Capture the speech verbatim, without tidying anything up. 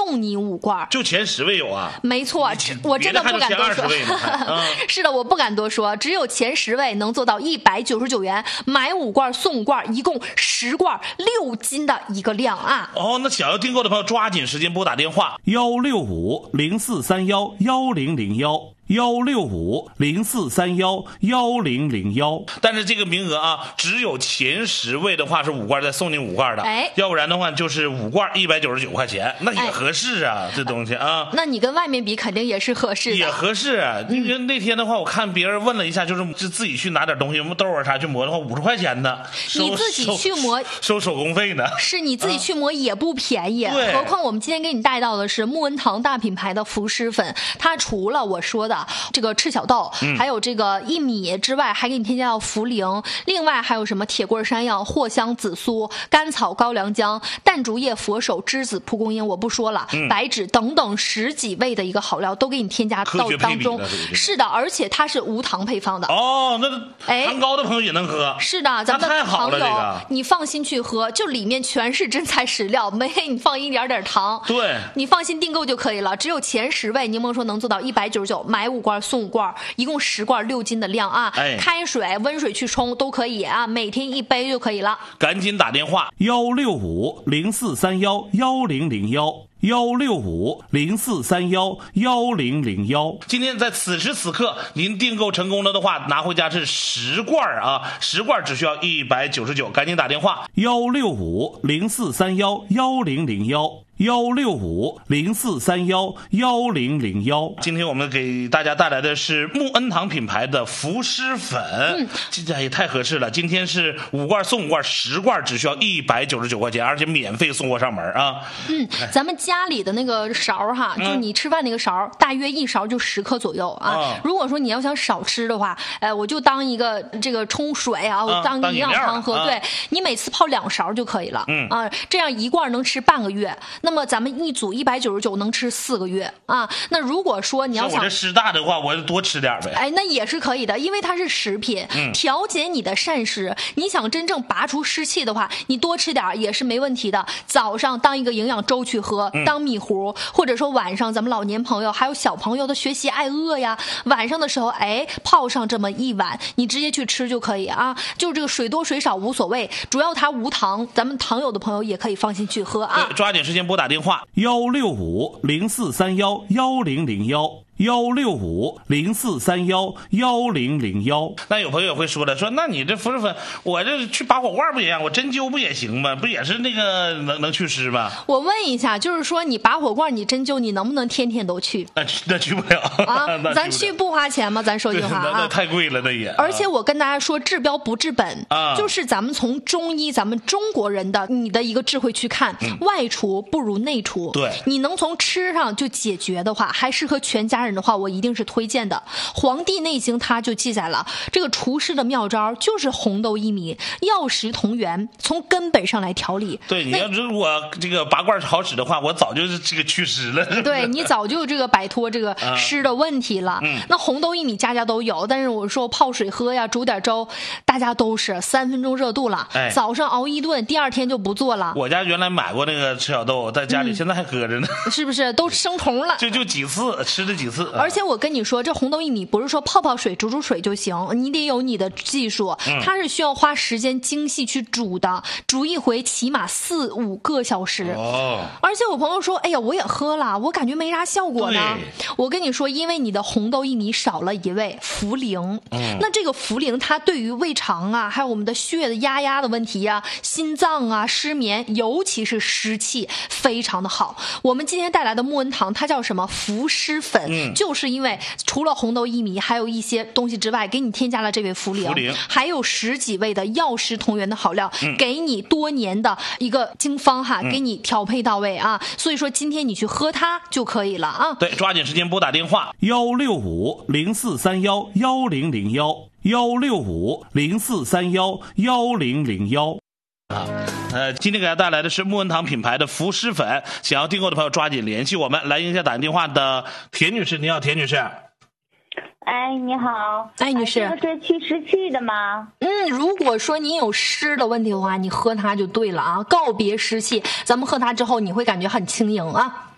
送你五罐， 就前十位有啊？ 没错，我真的不敢多说。 嗯、 是的，我不敢多说，只有前十位能做到一百九十九元买五罐送五罐，一共十罐六斤的一个量啊！ 哦，那想要订购的朋友抓紧时间拨打电话幺六五零四三幺幺零零幺。幺六五零四三幺幺零零幺， 但是这个名额啊，只有前十位的话是五罐再送你五罐的， 哎， 要不然的话就是五罐一百九十九块钱，那也合适啊，哎、这东西啊。 那你跟外面比肯定也是合适的， 也合适。因为那天的话，我看别人问了一下，就是就自己去拿点东西，什么豆啊啥去磨的话，五十块钱呢。 你自己去磨收手工费呢？ 是你自己去磨也不便宜， 啊、 何况我们今天给你带到的是木恩堂大品牌的浮湿粉，它除了我说的这个赤小豆、嗯、还有这个薏米之外，还给你添加到茯苓，另外还有什么铁棍山药、藿香紫苏、甘草高良姜、淡竹叶佛手、栀子蒲公英，我不说了、嗯、白芷等等十几味的一个好料都给你添加到当中。是的，而且它是无糖配方的。 哦，那糖高的朋友也能喝。 是的，咱们的糖友、 这个、 你放心去喝，就里面全是真材实料，没给你放一点点糖。 对， 你放心订购就可以了。只有前十位，柠檬说能做到一百九十九，买五罐送五罐，一共十罐六斤的量啊！ 哎， 开水、温水去冲都可以啊，每天一杯就可以了。 赶紧打电话幺六五零四三幺幺零零幺。幺六五零四三幺幺零零幺。 今天在此时此刻，您订购成功了的话，拿回家是十罐啊，十罐只需要一百九十九，赶紧打电话幺六五零四三幺幺零零幺。幺六五零四三幺幺零零幺。 今天我们给大家带来的是木恩堂品牌的浮湿粉，嗯，这也太合适了。今天是五罐送五罐，十罐只需要一百九十九块钱，而且免费送货上门啊。 嗯，咱们家里的那个勺哈，嗯、就你吃饭那个勺，大约一勺就十克左右啊。啊如果说你要想少吃的话，呃，我就当一个这个冲水啊，我当营养汤喝。啊、对你每次泡两勺就可以了。嗯啊，这样一罐能吃半个月。那么咱们一组一百九十九能吃四个月啊。那如果说你要想我这湿大的话，我就多吃点呗。 哎，那也是可以的，因为它是食品，嗯、调节你的膳食。你想真正拔除湿气的话，你多吃点也是没问题的。早上当一个营养粥去喝，嗯、当米糊，或者说晚上咱们老年朋友还有小朋友的学习爱饿呀，晚上的时候哎泡上这么一碗，你直接去吃就可以啊。就这个水多水少无所谓，主要它无糖，咱们糖友的朋友也可以放心去喝啊。 抓紧时间拨打电话幺六五零四三幺幺零零幺。幺六五零四三幺幺零零幺。 那有朋友会说了，说那你这浮湿粉，我这去拔火罐不也一样？我针灸不也行吗？不也是那个能能祛湿吗？ 我问一下，就是说你拔火罐，你针灸，你能不能天天都去？ 那那去不了啊！咱去不花钱吗？咱说句话啊， 那那太贵了，那也。 而且我跟大家说，治标不治本啊，就是咱们从中医，咱们中国人的你的一个智慧去看，嗯、外除不如内除。 对， 你能从吃上就解决的话，还适合全家人的话，我一定是推荐的。《黄帝内经》它就记载了这个除湿的妙招，就是红豆薏米，药食同源，从根本上来调理。 对，你要如果这个拔罐好使的话，我早就是这个祛湿了。 对，你早就这个摆脱这个湿的问题了。嗯、那红豆薏米家家都有，但是我说泡水喝呀，煮点粥，大家都是三分钟热度了。哎、早上熬一顿，第二天就不做了。 我家原来买过那个赤小豆，在家里现在还搁着呢。 嗯、是不是都生虫了？ 就就几次吃了几次。 而且我跟你说，这红豆薏米不是说泡泡水、煮煮水就行，你得有你的技术，嗯、它是需要花时间精细去煮的，煮一回起码四五个小时。哦。而且我朋友说，哎呀，我也喝了，我感觉没啥效果呢。我跟你说，因为你的红豆薏米少了一味茯苓，嗯、那这个茯苓它对于胃肠啊，还有我们的血的压压的问题啊、心脏啊、失眠，尤其是湿气，非常的好。我们今天带来的木恩堂，它叫什么？浮湿粉，嗯、就是因为除了红豆薏米还有一些东西之外，给你添加了这味茯苓，还有十几味的药食同源的好料，嗯、给你多年的一个经方哈，嗯、给你调配到位啊。所以说今天你去喝它就可以了啊。 对，抓紧时间拨打电话幺六五零四三幺幺零零幺幺六五零四三幺幺零零幺。 啊，呃，今天给大家带来的是木恩堂品牌的浮湿粉，想要订购的朋友抓紧联系我们。来应一下打电话的田女士，你好，田女士。 哎，你好， 哎，女士， 这个是祛湿气的吗？ 嗯，如果说你有湿的问题的话，你喝它就对了啊，告别湿气，咱们喝它之后，你会感觉很轻盈啊。